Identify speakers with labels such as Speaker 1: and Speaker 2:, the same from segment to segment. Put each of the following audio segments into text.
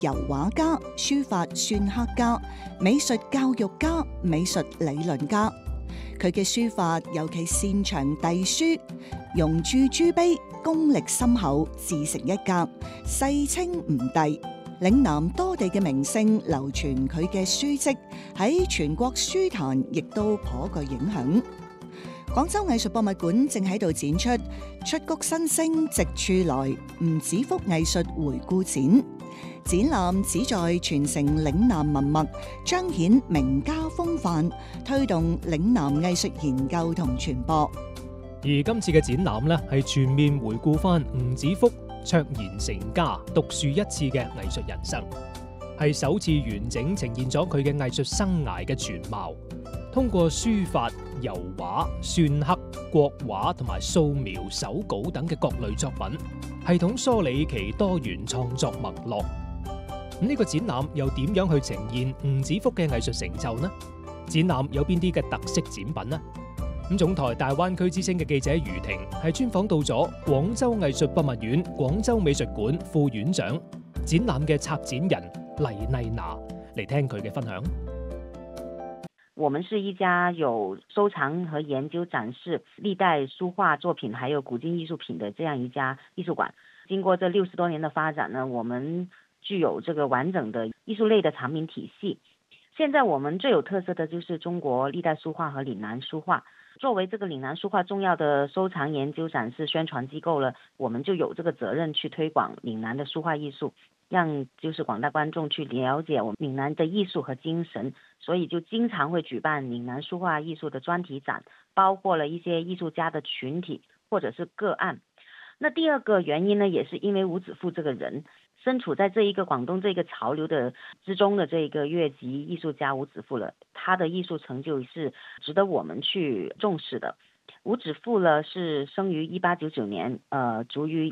Speaker 1: 油畫家、書法篆刻家、美術教育家、美術理論家。佢嘅書法尤其擅長隸書，用注珠碑，功力深厚，自成一格，世稱吳隸。嶺南多地嘅名勝流傳佢嘅書跡，喺全國書壇亦都頗具影響。廣州藝術博物館正喺度展出出谷新星直處來吳子福藝術回顧展。展覽旨在傳承嶺南文物，彰顯名家風範，推動嶺南藝術研究同傳播。
Speaker 2: 而今次嘅展覽呢，係全面回顧翻吳子福卓然成家、獨樹一幟嘅藝術人生，係首次完整呈現咗佢嘅藝術生涯嘅全貌。通過書法、油畫、篆刻、國畫同埋素描、手稿等嘅各類作品，系統梳理其多元創作脈絡。呢個展覽又點樣去呈現吳子福嘅藝術成就呢？展覽有邊啲嘅特色展品呢？總台大灣區之聲嘅記者余婷係專訪到咗廣州藝術博物院廣州美術館副院長、展覽嘅策展人黎麗娜嚟聽佢嘅分享。
Speaker 3: 我們是一家有收藏和研究展示歷代書畫作品還有古今藝術品的這樣一家藝術館。經過這60多年的發展呢，我們具有這個完整的藝術類的藏品體系。現在我們最有特色的就是中國歷代書畫和嶺南書畫。作為這個嶺南書畫重要的收藏、研究、展示、宣傳機構呢，我們就有這個責任去推廣嶺南的書畫藝術，讓就是廣大觀眾去了解我們嶺南的藝術和精神。所以就經常會舉辦嶺南書畫藝術的專題展，包括了一些藝術家的群體或者是個案。那第二個原因呢，也是因為吳子富這個人身處在這一個廣東這個潮流的之中的這個越級藝術家吳子富了，他的藝術成就是值得我們去重視的。吳子富呢是生於1899年，卒於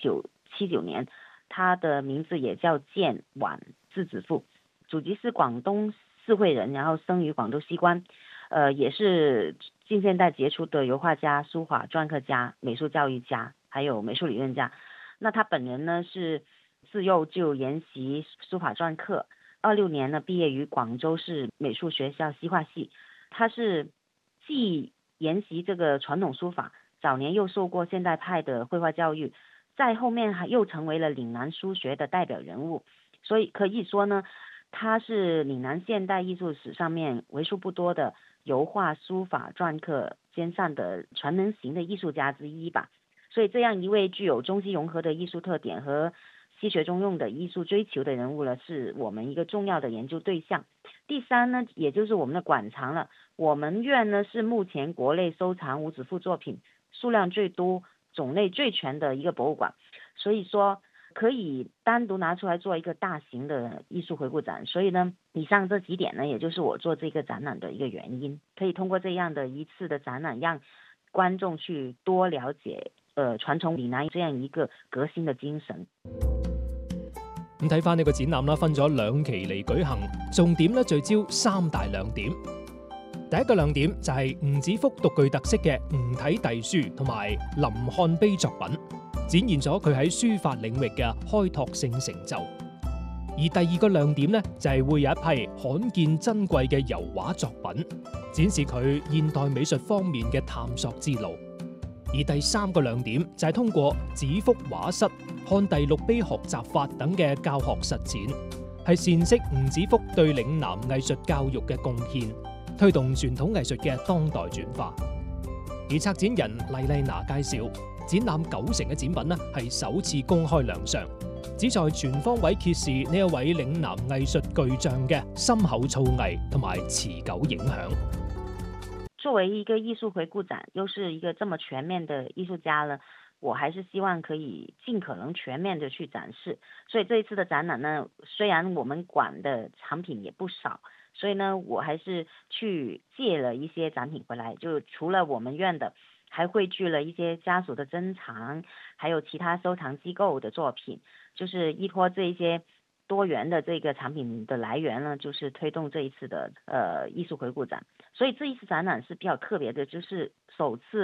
Speaker 3: 1979年，他的名字也叫建晚，字子富，祖籍是廣東四會人，然後生於廣州西關，也是近現代傑出的油畫家、書法篆刻家、美術教育家，還有美術理論家。那他本人呢是自幼就研習書法篆刻，26年呢畢業於廣州市美術學校西畫系。他是既研習這個傳統書法，早年又受過現代派的繪畫教育，在後面還又成為了嶺南書學的代表人物。所以可以說呢，他是嶺南現代藝術史上面為數不多的油畫、書法、篆刻兼善的全能型的藝術家之一吧。所以這樣一位具有中西融合的藝術特點和西學中用的藝術追求的人物呢，是我們一個重要的研究對象。第三呢，也就是我們的館藏了。我們院呢是目前國內收藏吳子富作品數量最多、種類最全的一個博物館，所以說可以單獨拿出來做一個大型的藝術回顧展。所以呢，以上這幾點呢，也就是我做這個展覽的一個原因。可以通過這樣的一次的展覽，讓觀眾去多了解傳承嶺南這樣一個革新的精神。
Speaker 2: 咁睇翻呢個展覽啦，分咗2期嚟舉行，重點咧聚焦3大亮點。第一個亮點就係吳子福獨具特色嘅吳體隸書同埋臨漢碑作品，展現咗佢喺書法領域嘅開拓性成就。而第二個亮點呢，就係會有一批罕見珍貴嘅油畫作品，展示佢現代美術方面嘅探索之路。而第3個亮點就係通過子福畫室、漢隸錄碑學習法等嘅教學實踐，係闡釋吳子福對嶺南藝術教育嘅貢獻，推動傳統藝術嘅當代轉化。而策展人黎麗娜介紹，展覽90%嘅展品呢係首次公開亮相，旨在全方位揭示呢一位嶺南藝術巨匠嘅深厚造詣同埋持久影響。
Speaker 3: 作為一個藝術回顧展，又是一個這麼全面的藝術家呢，我還是希望可以盡可能全面的去展示。所以這一次的展覽呢，雖然我們館的藏品也不少，所以呢，我還是去借了一些展品回來，就除了我們院的，還匯聚了一些家屬的珍藏，還有其他收藏機構的作品，就是依託這一些多元的這個產品的來源呢，就是推動這一次的藝術回顧展。所以這一次展覽是比較特別的，就是首次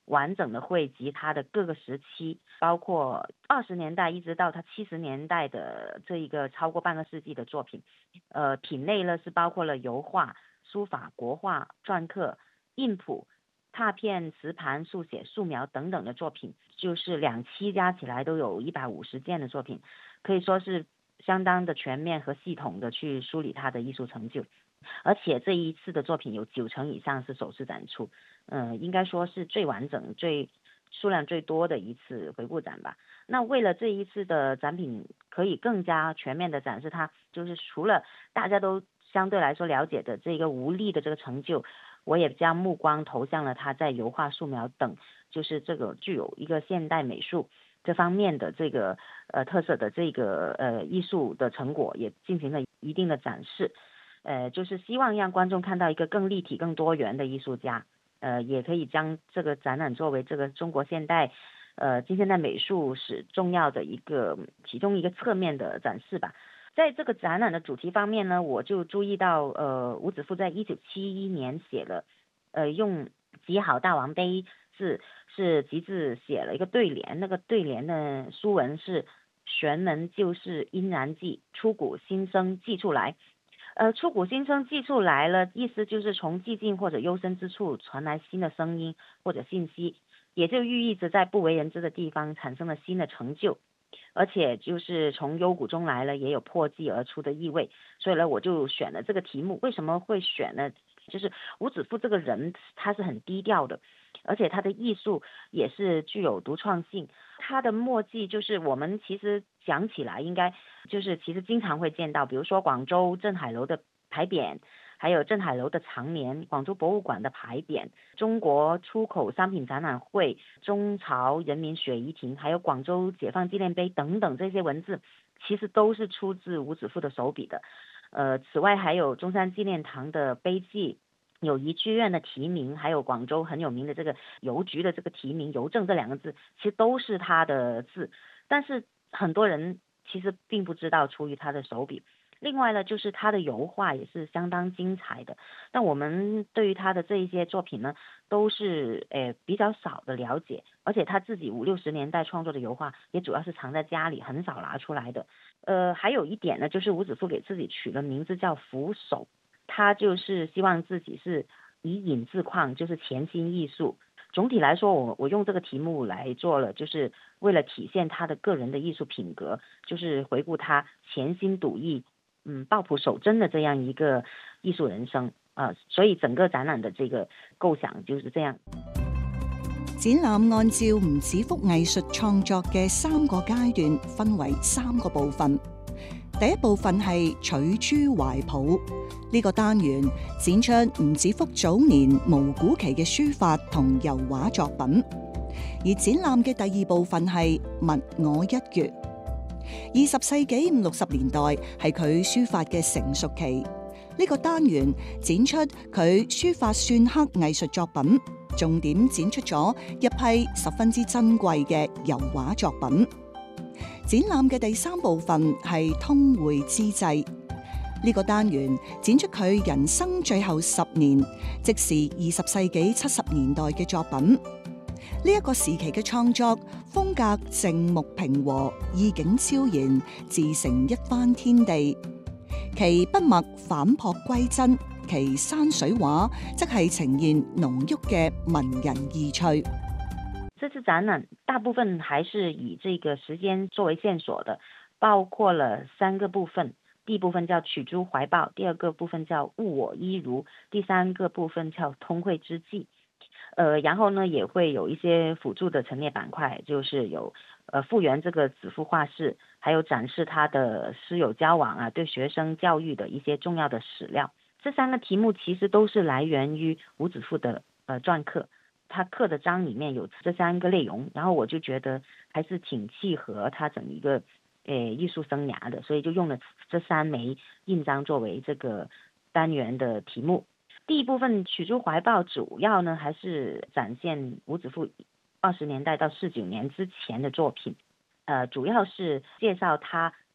Speaker 3: 完整的汇集他的各个时期，包括20年代一直到他70年代的这一个超过半个世纪的作品。品类呢是包括了油画、书法、国画、篆刻、印谱、拓片、瓷盘、速写、素描等等的作品，就是2期加起来都有150件的作品，可以说是相当的全面和系统的去梳理他的艺术成就。而且这一次的作品有90%以上是首次展出，应该说是最完整、数量最多的一次回顾展吧。那为了这一次的展品可以更加全面的展示它，就是除了大家都相对来说了解的这个吴宓的这个成就，我也将目光投向了他在油画、素描等，就是这个具有一个现代美术这方面的这个特色的这个艺术的成果，也进行了一定的展示。就是希望让观众看到一个更立体、更多元的艺术家，也可以将这个展览作为这个中国现代近现代美术史重要的其中一个侧面的展示吧。在这个展览的主题方面呢，我就注意到吴子富在1971年写了用极好大王碑字是集字写了一个对联，那个对联的书文是玄门旧事殷然记，出谷新生记出来。出谷新生记出来了，意思就是从寂静或者幽深之处传来新的声音或者信息，也就寓意着在不为人知的地方产生了新的成就，而且就是从幽谷中来了，也有破纪而出的意味。所以呢，我就选了这个题目。为什么会选呢？就是吴子富这个人他是很低调的，而且他的艺术也是具有独创性。他的墨迹就是我们其实讲起来应该就是其实经常会见到，比如说广州镇海楼的牌匾，还有镇海楼的长联、广州博物馆的牌匾、中国出口商品展览会、中朝人民血遗亭，还有广州解放纪念碑等等，这些文字其实都是出自吴子富的手笔的。此外还有中山纪念堂的碑记、友谊剧院的题名，还有广州很有名的这个邮局的这个题名，邮政这2个字其实都是他的字，但是很多人其实并不知道出于他的手笔。另外呢，就是他的油画也是相当精彩的，但我们对于他的这一些作品呢，都是比较少的了解，而且他自己50-60年代创作的油画也主要是藏在家里，很少拿出来的。还有一点呢，就是吴子富给自己取了名字叫扶手，他就是希望自己是以隐自况，就是潜心艺术。总体来说，我用这个题目来做了，就是为了体现他的个人的艺术品格，就是回顾他潜心笃意抱朴守真的这样一个艺術人生所以整個展覽的這個構想就是這樣。
Speaker 1: 展覽按照吳子福藝術創作嘅3個階段分為3個部分。第一部分係取諸懷抱，呢個單元展出吳子福早年無古期嘅書法同油畫作品。而展覽嘅第二部分係物我一閱。20世紀50-60年代係佢書法嘅成熟期，呢個單元展出佢書法篆刻藝術作品，重點展出咗一批十分之珍貴嘅油畫作品。展覽嘅第3部分係通會之際，呢個單元展出佢人生最後10年，即是20世紀70年代嘅作品。呢一個時期嘅創作風格靜穆平和，意境超然，自成一番天地。其筆墨反璞歸真，其山水畫則係呈現濃郁嘅文人意趣。
Speaker 3: 這次展覽大部分還是以這個時間作為線索的，包括了3個部分。第一部分叫取諸懷抱，第二個部分叫物我一如，第三個部分叫通會之際。然後呢，也會有一些輔助的陳列板塊，就是有復原這個子父畫室，還有展示他的師友交往啊，對學生教育的一些重要的史料。這3個題目其實都是來源於吳子富的篆刻，他刻的章裡面有這3個內容，然後我就覺得還是挺契合他整一個藝術生涯的，所以就用了這3枚印章作為這個單元的題目。第一部分取諸懷抱主要呢還是展現吳子富20年代到49年之前的作品，主要是介紹他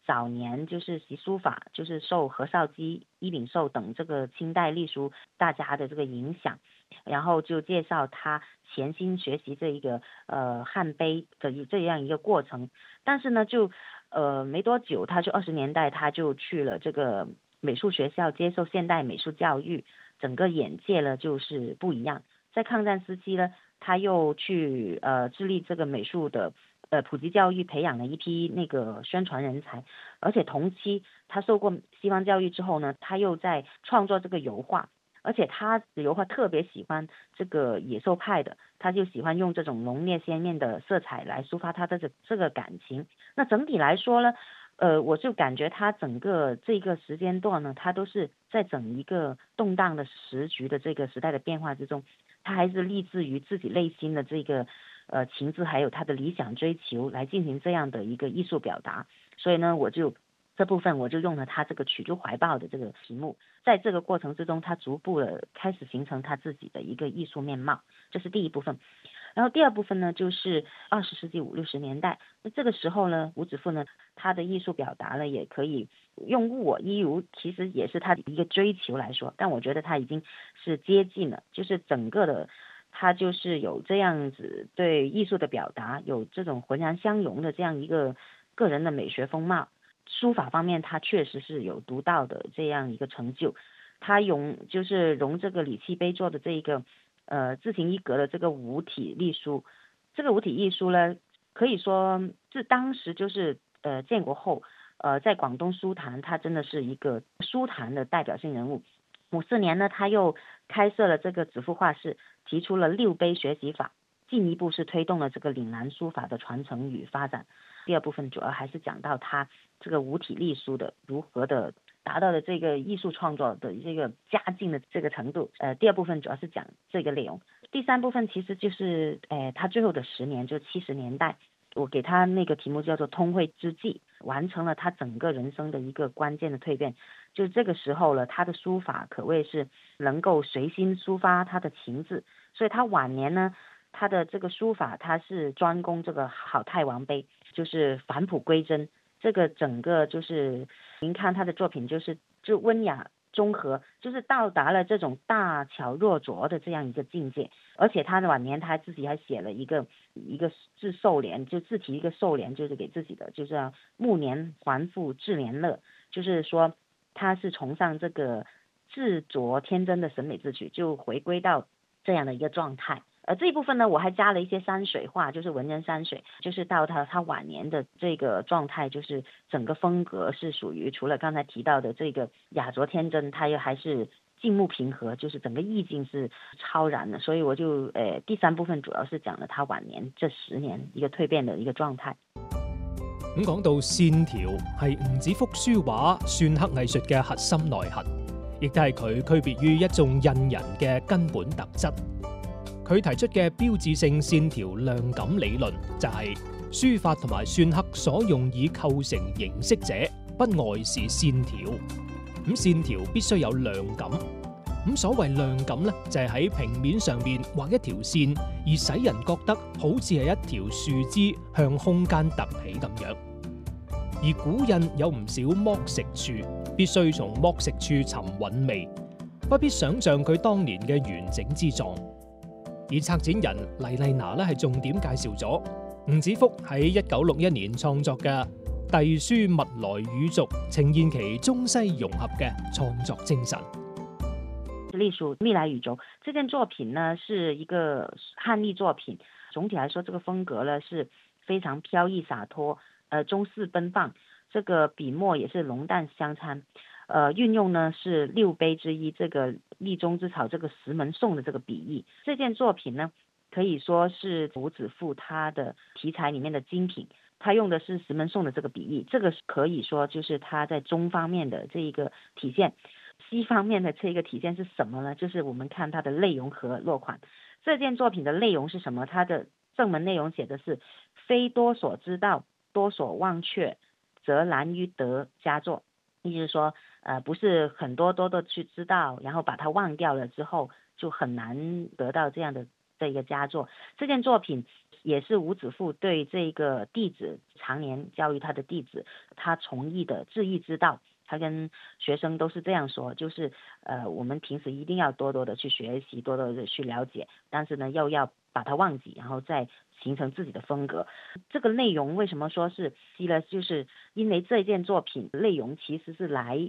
Speaker 3: 早年就是习书法，就是受何绍基、伊秉寿等这个清代隶书大家的这个影响，然后就介绍他潜心学习这一个汉碑的这样一个过程。但是呢，就没多久，他就20年代他就去了这个美术学校接受现代美术教育，整个眼界呢就是不一样。在抗战时期呢，他又去致力这个美术的普及教育，培养了一批那个宣传人才。而且同期他受过西方教育之后呢，他又在创作这个油画，而且他的油画特别喜欢这个野兽派的，他就喜欢用这种浓烈鲜艳的色彩来抒发他的这个感情。那整体来说呢，我就感觉他整个这个时间段呢，他都是在整一个动荡的时局的这个时代的变化之中，他还是立志于自己内心的这个情志，还有他的理想追求来进行这样的一个艺术表达。所以呢，这部分我就用了他这个曲珠怀抱的这个题目，在这个过程之中，他逐步的开始形成他自己的一个艺术面貌，这是第一部分。然后第二部分呢，就是20世纪50、60年代。那这个时候呢，吴子富呢，他的艺术表达呢，也可以用物我一如，其实也是他的一个追求来说，但我觉得他已经是接近了，就是整个的他就是有这样子对艺术的表达，有这种浑然相融的这样一个个人的美学风貌。书法方面，他确实是有独到的这样一个成就。他融这个李器碑做的这一个自行一格的这个五体隶书，这个五体隶书呢，可以说是当时就是建国后在广东书坛，他真的是一个书坛的代表性人物。54年呢，他又开设了这个子父画室，提出了6碑学习法，进一步是推动了这个岭南书法的传承与发展。第二部分主要还是讲到他这个五体隶书的如何的达到了这个艺术创作的这个佳境的这个程度。第二部分主要是讲这个内容。第三部分其实就是他最后的10年，就70年代，我给他那个题目叫做通惠之际，完成了他整个人生的一个关键的蜕变。就这个时候了，他的书法可谓是能够随心抒发他的情志，所以他晚年呢，他的这个书法他是专攻这个好太王碑，就是返璞归真。这个整个就是您看他的作品就温雅中和，就是到达了这种大巧若拙的这样一个境界。而且他的晚年他自己还写了一个自寿联，就自题一个寿联，就是给自己的，就是暮年还复至年乐，就是说他是崇尚这个自着天真的审美之举，就回归到这样的一个状态。这一部分呢，我还加了一些山水画，就是文人山水，就是到他晚年的这个状态，就是整个风格是属于除了刚才提到的这个雅着天真，他又还是静穆平和，就是整个意境是超然的。所以我就第三部分主要是講了他晚年這10年一個蛻變的一個狀態。
Speaker 2: 咁講到線條係吳子福書畫篆刻藝術嘅核心內核，亦都係佢區別於一眾印人嘅根本特質。佢提出嘅標誌性線條量感理論就係書法同埋篆刻所用以構成形式者，不外是線條。咁線條必須有量感。咁所謂量感呢，就係喺平面上面畫一條線，而使人覺得好似係一條樹枝向空間突起咁樣。而古印有唔少剝蝕處，必須從剝蝕處尋韻味，不必想像佢當年嘅完整之狀。而策展人黎麗娜咧係重點介紹咗吳子福喺1961年創作嘅《隸書物來語續》，呈現其中西融合嘅創作精神。
Speaker 3: 隶書密來語軸這件作品呢，是一個漢隸作品。總體來說，這個風格呢是非常飄逸灑脫，中式奔放，這個筆墨也是濃淡相參。運用呢是6碑之一，這個立中之草，這個石門頌的這個筆意。這件作品呢，可以說是吳子富他的題材裡面的精品。他用的是石門頌的這個筆意，這個可以說就是他在中方面的這一個體現。西方面的這個體現是什麼呢？就是我們看它的內容和落款。這件作品的內容是什麼？它的正文內容寫的是非多所知道，多所忘卻，則難於得佳作。意思是說不是很多的去知道，然後把它忘掉了之後，就很難得到這樣的一個佳作。這件作品也是吴子富对这个弟子常年教育他的弟子，他从艺的致意之道。他跟学生都是这样说，就是我们平时一定要多多的去学习，多多的去了解，但是呢又要把它忘记，然后再形成自己的风格。这个内容为什么说是吸了，就是因为这件作品内容其实是来